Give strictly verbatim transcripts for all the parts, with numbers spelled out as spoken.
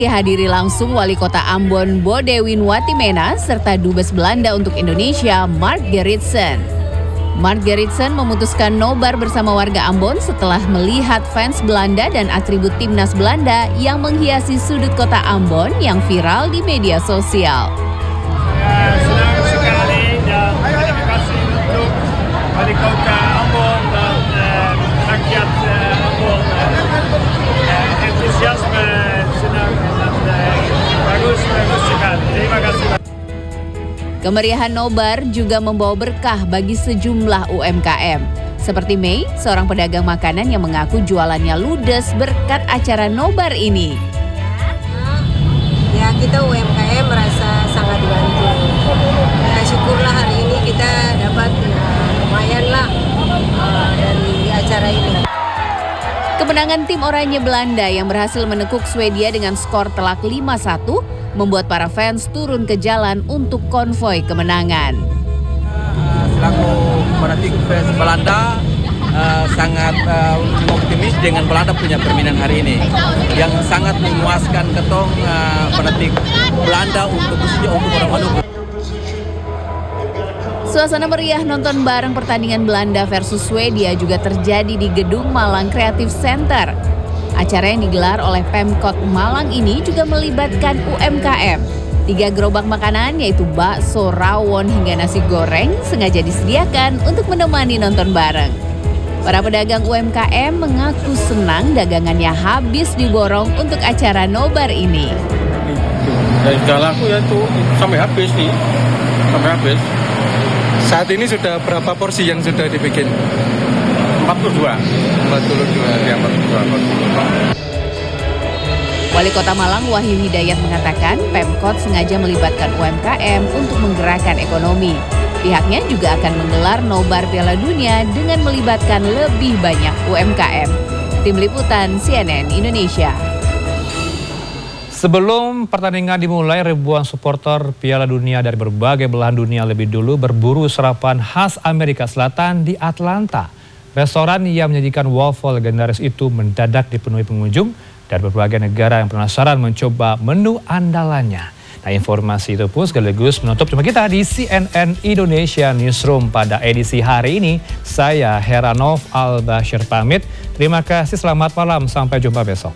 Dihadiri langsung Wali Kota Ambon Boudewijn Watimena serta Dubes Belanda untuk Indonesia Mark Gerritsen. Mark Gerritsen memutuskan nobar bersama warga Ambon setelah melihat fans Belanda dan atribut timnas Belanda yang menghiasi sudut kota Ambon yang viral di media sosial. Ya, senang sekali dan terima kasih untuk Wali Kota Ambon dan eh, rakyat eh, Ambon. Eh, entusiasme senang dan eh, bagus, bagus sekali. Terima kasih. Kemeriahan nobar juga membawa berkah bagi sejumlah U M K M. Seperti Mei, seorang pedagang makanan yang mengaku jualannya ludes berkat acara nobar ini. Ya, kita U M K M merasa sangat dibantu. Ya, syukurlah hari ini kita dapat ya, lumayan lah uh, dari acara ini. Kemenangan tim oranye Belanda yang berhasil menekuk Swedia dengan skor telak lima satu membuat para fans turun ke jalan untuk konvoi kemenangan. Selaku fanatik fans Belanda, uh, sangat uh, optimis dengan Belanda punya permainan hari ini yang sangat memuaskan ketong uh, fanatik Belanda untuk khususnya untuk orang Maluku. Suasana meriah nonton bareng pertandingan Belanda versus Swedia juga terjadi di Gedung Malang Creative Center. Acara yang digelar oleh Pemkot Malang ini juga melibatkan U M K M. Tiga gerobak makanan yaitu bakso, rawon hingga nasi goreng sengaja disediakan untuk menemani nonton bareng. Para pedagang U M K M mengaku senang dagangannya habis diborong untuk acara nobar ini. Dari laku ya itu sampai habis nih, sampai habis. Saat ini sudah berapa porsi yang sudah dibikin? empat puluh dua. empat puluh dua. Ya, empat puluh dua. Wali Kota Malang Wahyu Hidayat mengatakan Pemkot sengaja melibatkan U M K M untuk menggerakkan ekonomi. Pihaknya juga akan menggelar nobar Piala Dunia dengan melibatkan lebih banyak U M K M. Tim Liputan C N N Indonesia. Sebelum pertandingan dimulai, ribuan supporter Piala Dunia dari berbagai belahan dunia lebih dulu berburu sarapan khas Amerika Selatan di Atlanta. Restoran yang menyajikan waffle legendaris itu mendadak dipenuhi pengunjung dari berbagai negara yang penasaran mencoba menu andalannya. Nah, informasi itu pun sekaligus menutup jumpa kita di C N N Indonesia Newsroom pada edisi hari ini. Saya Heranov Al-Bashir pamit. Terima kasih, selamat malam, sampai jumpa besok.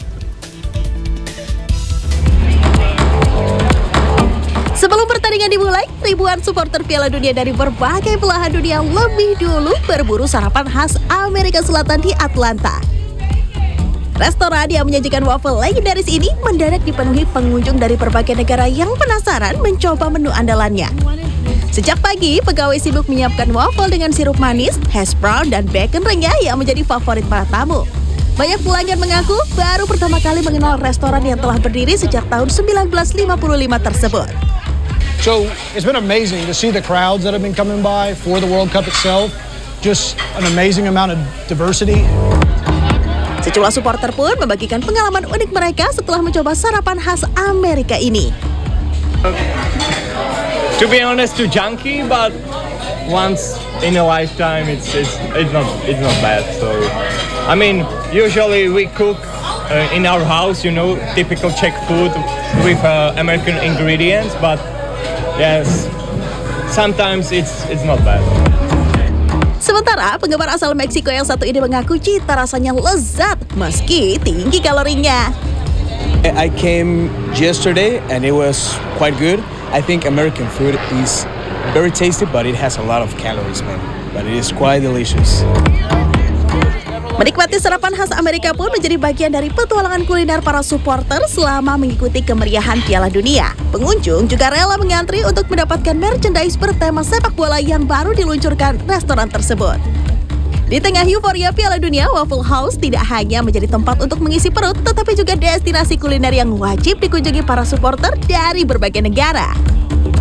Sebelum pertandingan dimulai, ribuan supporter Piala Dunia dari berbagai belahan dunia lebih dulu berburu sarapan khas Amerika Selatan di Atlanta. Restoran yang menyajikan waffle legendaris ini mendadak dipenuhi pengunjung dari berbagai negara yang penasaran mencoba menu andalannya. Sejak pagi, pegawai sibuk menyiapkan waffle dengan sirup manis, hash brown, dan bacon renyah yang menjadi favorit para tamu. Banyak pelanggan mengaku baru pertama kali mengenal restoran yang telah berdiri sejak tahun seribu sembilan ratus lima puluh lima tersebut. So it's been amazing to see the crowds that have been coming by for the World Cup itself. Just an amazing amount of diversity. Sejumlah supporter pun membagikan pengalaman unik mereka setelah mencoba sarapan khas Amerika ini. To be honest, too junky, but once in a lifetime, it's it's it's not it's not bad. So, I mean, usually we cook uh, in our house, you know, typical Czech food with uh, American ingredients, but yes, sometimes it's it's not bad. Sementara penggemar asal Meksiko yang satu ini mengaku cita rasanya lezat meski tinggi kalorinya. I came yesterday and it was quite good. I think American food is very tasty, but it has a lot of calories, man. But it is quite delicious. Menikmati sarapan khas Amerika pun menjadi bagian dari petualangan kuliner para supporter selama mengikuti kemeriahan Piala Dunia. Pengunjung juga rela mengantri untuk mendapatkan merchandise bertema sepak bola yang baru diluncurkan restoran tersebut. Di tengah euforia Piala Dunia, Waffle House tidak hanya menjadi tempat untuk mengisi perut, tetapi juga destinasi kuliner yang wajib dikunjungi para supporter dari berbagai negara.